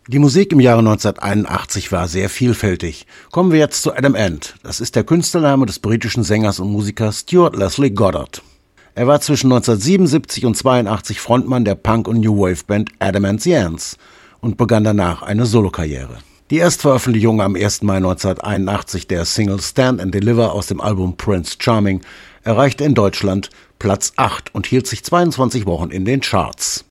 Die Musik im Jahre 1981 war sehr vielfältig. Kommen wir jetzt zu Adam Ant. Das ist der Künstlername des britischen Sängers und Musikers Stuart Leslie Goddard. Er war zwischen 1977 und 82 Frontmann der Punk- und New Wave-Band Adam and the Ants und begann danach eine Solokarriere. Die Erstveröffentlichung am 1. Mai 1981 der Single Stand and Deliver aus dem Album Prince Charming erreichte in Deutschland Platz 8 und hielt sich 22 Wochen in den Charts.